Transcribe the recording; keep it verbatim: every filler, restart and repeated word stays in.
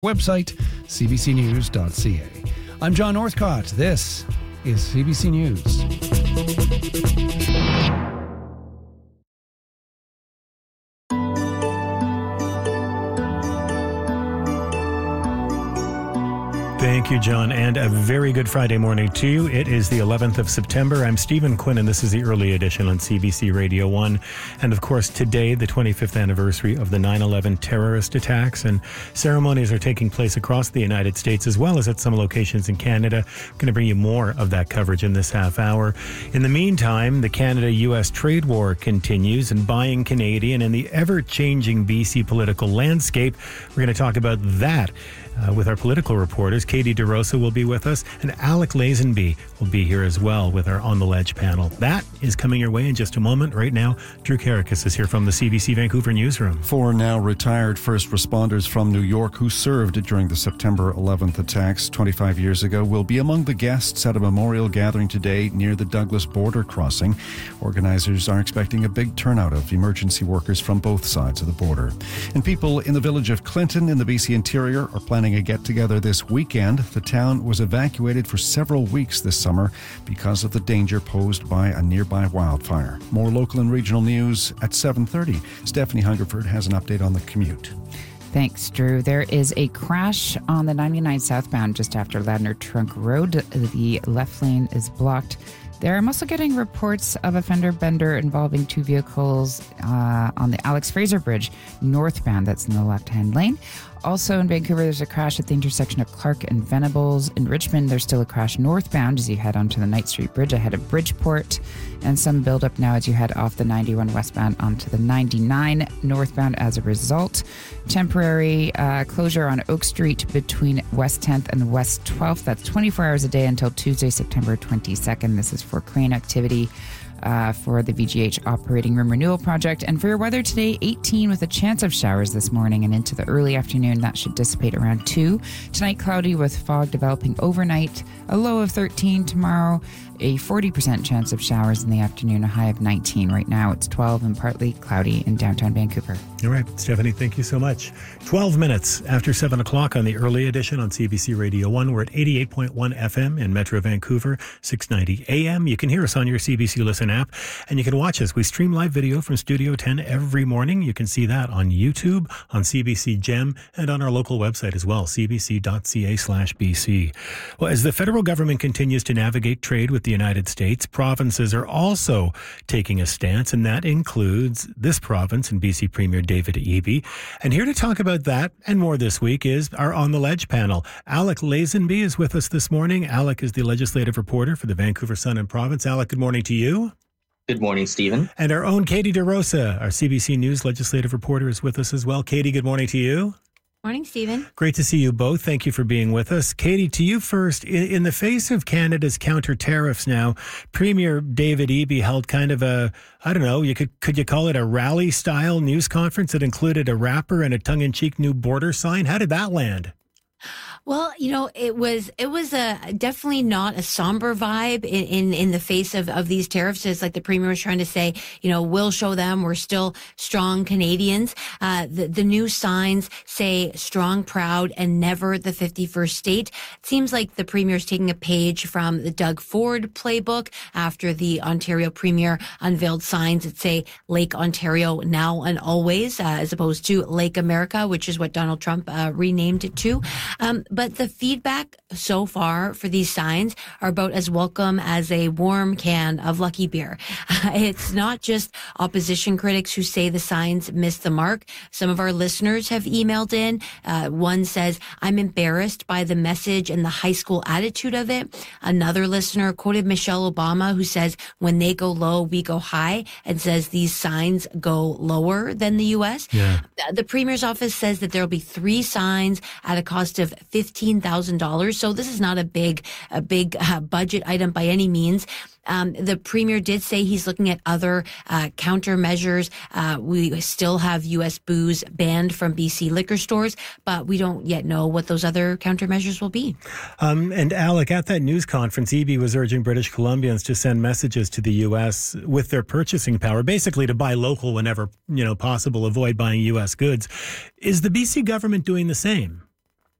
Website, c b c news dot c a. I'm John Northcott. This is C B C News. Thank you, John, and a very good Friday morning to you. It is the eleventh of September. I'm Stephen Quinn, and this is the early edition on C B C Radio one. And, of course, today, the twenty-fifth anniversary of the nine eleven terrorist attacks, and ceremonies are taking place across the United States as well as at some locations in Canada. I'm going to bring you more of that coverage in this half hour. In the meantime, the Canada-U S trade war continues, and buying Canadian and the ever-changing B C political landscape. We're going to talk about that Uh, with our political reporters. Katie DeRosa will be with us, and Alec Lazenby will be here as well with our On the Ledge panel. That is coming your way in just a moment. Right now, Drew Karakis is here from the C B C Vancouver newsroom. Four now retired first responders from New York who served during the September eleventh attacks twenty-five years ago will be among the guests at a memorial gathering today near the Douglas border crossing. Organizers are expecting a big turnout of emergency workers from both sides of the border. And people in the village of Clinton in the B C interior are planning a get-together this weekend. The town was evacuated for several weeks this summer because of the danger posed by a nearby wildfire. More local and regional news at seven thirty. Stephanie Hungerford has an update on the commute. Thanks, Drew. There is a crash on the ninety-nine southbound just after Ladner Trunk Road. The left lane is blocked there. I'm also getting reports of a fender bender involving two vehicles uh, on the Alex Fraser Bridge northbound. That's in the left-hand lane. Also in Vancouver, there's a crash at the intersection of Clark and Venables. In Richmond, there's still a crash northbound as you head onto the Knight Street Bridge ahead of Bridgeport. And some buildup now as you head off the ninety-one westbound onto the ninety-nine northbound as a result. Temporary uh, closure on Oak Street between West tenth and West twelfth. That's twenty-four hours a day until Tuesday, September twenty-second. This is for crane activity. Uh, for the V G H Operating Room Renewal Project. And for your weather today, eighteen with a chance of showers this morning and into the early afternoon. That should dissipate around two. Tonight, cloudy with fog developing overnight. A low of thirteen tomorrow. A forty percent chance of showers in the afternoon, a high of nineteen. Right now, it's twelve and partly cloudy in downtown Vancouver. All right, Stephanie, thank you so much. twelve minutes after seven o'clock on the early edition on C B C Radio one. We're at eighty-eight point one F M in Metro Vancouver, six ninety A M. You can hear us on your C B C Listen app, and you can watch us. We stream live video from Studio ten every morning. You can see that on YouTube, on C B C Gem, and on our local website as well, c b c dot c a slash b c. Well, as the federal government continues to navigate trade with the United States, provinces are also taking a stance, and that includes this province and B C Premier David Eby. And here to talk about that and more this week is our On the Ledge panel. Alec Lazenby is with us this morning. Alec is the legislative reporter for the Vancouver Sun and Province. Alec, good morning to you. Good morning, Stephen. And our own Katie DeRosa, our C B C News legislative reporter, is with us as well. Katie, good morning to you. Morning, Stephen. Great to see you both. Thank you for being with us. Katie, to you first. In, in the face of Canada's counter tariffs now, Premier David Eby held kind of a, I don't know, you could could you call it a rally-style news conference that included a rapper and a tongue-in-cheek new border sign? How did that land? Well, you know, it was it was a definitely not a somber vibe in, in, in the face of, of these tariffs. It's like the premier was trying to say, you know, we'll show them we're still strong Canadians. Uh, the, the new signs say strong, proud, and never the fifty-first state. It seems like the premier is taking a page from the Doug Ford playbook after the Ontario premier unveiled signs that say Lake Ontario now and always, uh, as opposed to Lake America, which is what Donald Trump uh, renamed it to. Um, But the feedback so far for these signs are about as welcome as a warm can of Lucky Beer. Uh, it's not just opposition critics who say the signs missed the mark. Some of our listeners have emailed in. Uh, one says, I'm embarrassed by the message and the high school attitude of it. Another listener quoted Michelle Obama, who says, when they go low, we go high, and says these signs go lower than the U S. Yeah. The Premier's office says that there will be three signs at a cost of fifteen thousand dollars. So this is not a big, a big uh, budget item by any means. Um, the Premier did say he's looking at other uh, countermeasures. Uh, we still have U S booze banned from B C liquor stores, but we don't yet know what those other countermeasures will be. Um, and Alec, at that news conference, Eby was urging British Columbians to send messages to the U S with their purchasing power, basically to buy local whenever, you know, possible, avoid buying U S goods. Is the B C government doing the same?